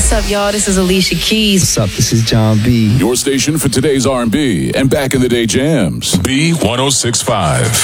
What's up, y'all? This is Alicia Keys. What's up? This is John B. Your station for today's R&B and back in the day jams. B1065.